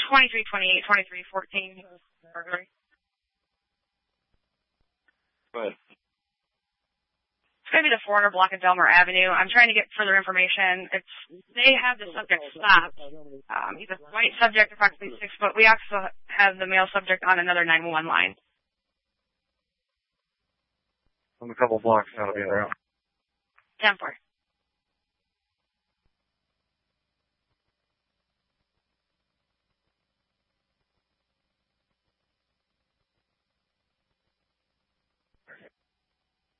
2328, 2314 burglary. Go ahead. It's going to be the 400 block of Delmar Avenue. I'm trying to get further information. They have the subject stopped. He's a white subject, approximately 6 foot. We also have the male subject on another 911 line. I'm a couple blocks out of the other. 10-4.